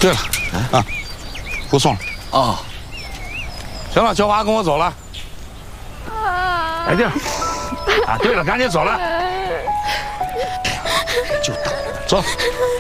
对了，啊，不送了。 哦， 行了，小华跟我走了。哎对了，啊对了，赶紧走了。就等着走。